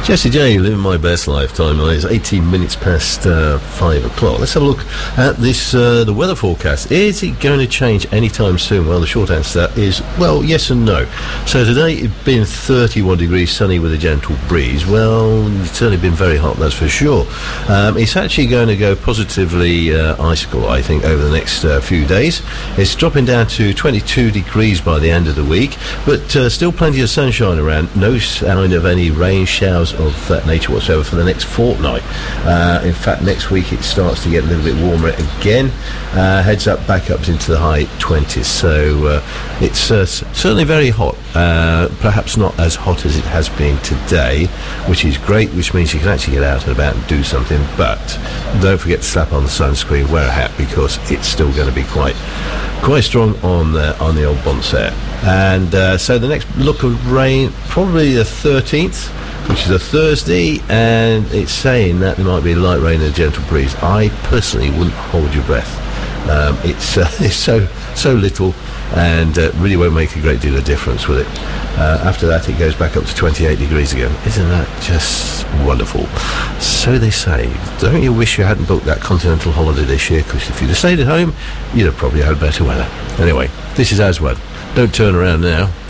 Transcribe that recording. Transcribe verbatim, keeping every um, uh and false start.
Jesse J, living my best lifetime. It's eighteen minutes past uh, five o'clock. Let's have a look at this, uh, the weather forecast. Is it going to change anytime soon? Well, the short answer is, well, yes and no. So today it's been thirty-one degrees, sunny with a gentle breeze. Well, it's certainly been very hot, that's for sure. Um, it's actually going to go positively uh, icicle, I think, over the next uh, few days. It's dropping down to twenty-two degrees by the end of the week, but uh, still plenty of sunshine around. No sign of any rain showers of that nature whatsoever for the next fortnight. Uh, in fact, next week it starts to get a little bit warmer again. Uh, heads up back up into the high twenties. So uh, it's uh, certainly very hot. Uh, perhaps not as hot as it has been today, which is great, which means you can actually get out and about and do something. But don't forget to slap on the sunscreen, wear a hat, because it's still going to be quite quite strong on the, on the old bonset. And uh, so the next look of rain, probably the thirteenth, which is a Thursday, and it's saying that there might be light rain and a gentle breeze. I personally wouldn't hold your breath. Um, it's uh, it's so so little, and uh, really won't make a great deal of difference with it. Uh, after that, it goes back up to twenty-eight degrees again. Isn't that just wonderful? So they say. Don't you wish you hadn't booked that continental holiday this year? Because if you'd have stayed at home, you'd have probably had better weather. Anyway, this is Aswad. Don't turn around now.